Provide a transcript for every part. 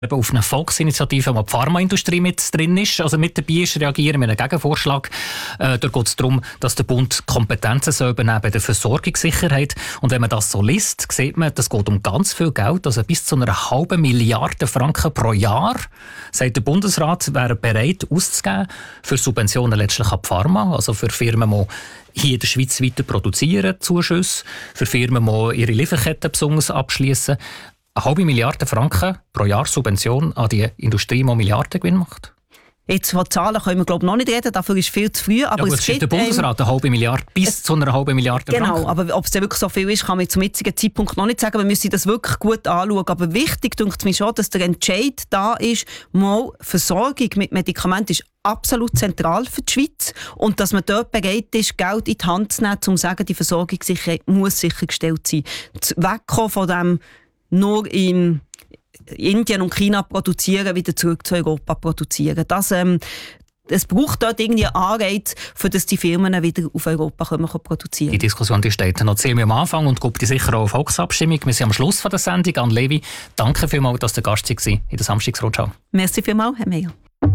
auf eine Volksinitiative, wo die Pharmaindustrie mit drin ist, also mit dabei ist, reagieren mit einem Gegenvorschlag. Da geht es darum, dass der Bund Kompetenzen soll übernehmen bei der Versorgungssicherheit. Und wenn man das so liest, sieht man, das geht um ganz viel Geld, also bis zu 500 Milliarden Franken pro Jahr, sagt der Bundesrat, wäre bereit auszugeben für Subventionen letztlich an die Pharma, also für Firmen, die hier in der Schweiz weiter produzieren, Zuschüsse, für Firmen, die ihre Lieferketten besonders abschließen. 500 Milliarden Franken pro Jahr Subvention an die Industrie, die Milliardengewinn macht? Jetzt von Zahlen können wir glaube noch nicht reden, dafür ist viel zu früh. Aber ja, es gibt der Bundesrat 500 Milliarden bis zu 500 Milliarden Franken. Genau, aber ob es wirklich so viel ist, kann man zum jetzigen Zeitpunkt noch nicht sagen. Wir müssen das wirklich gut anschauen. Aber wichtig denke ich mir schon, dass der Entscheid da ist, mal Versorgung mit Medikamenten ist absolut zentral für die Schweiz und dass man dort bereit ist, Geld in die Hand zu nehmen, um zu sagen, die Versorgungssicherheit muss sichergestellt sein. Wegkommen von dem nur in Indien und China produzieren, wieder zurück zu Europa produzieren. Es braucht dort irgendwie einen Anreiz, für dass die Firmen wieder auf Europa können produzieren. Die Diskussion die steht noch ziemlich am Anfang und kommt sicher auch auf Volksabstimmung. Wir sind am Schluss von der Sendung. Anne Levi, danke vielmals, dass du Gast war in der Samstagsrundschau. Merci vielmals, Herr Meier.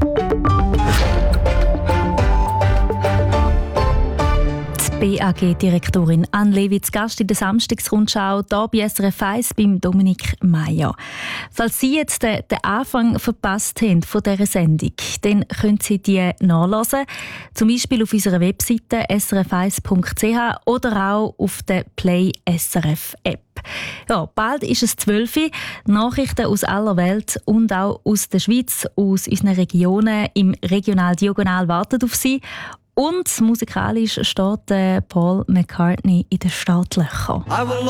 BAG-Direktorin Anne Levi zu Gast in der Samstagsrundschau hier bei SRF 1 beim Dominik Meier. Falls Sie jetzt den Anfang verpasst haben von dieser Sendung, dann können Sie die nachlesen, zum Beispiel auf unserer Webseite srf1.ch oder auch auf der Play SRF App. Ja, bald ist es 12 Uhr. Nachrichten aus aller Welt und auch aus der Schweiz, aus unseren Regionen im Regional-Diagonal warten auf Sie. Und musikalisch steht Paul McCartney in den Startlöchern.